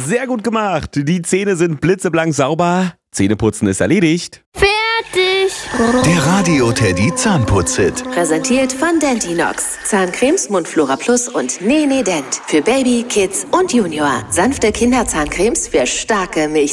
sehr gut gemacht. Die Zähne sind blitzeblank sauber. Zähneputzen ist erledigt. Fertig. Der Radio Teddy Zahnputz-Hit. Präsentiert von Dentinox. Zahncremes Mundflora Plus und Nene Dent. Für Baby, Kids und Junior. Sanfte Kinderzahncremes für starke Milch.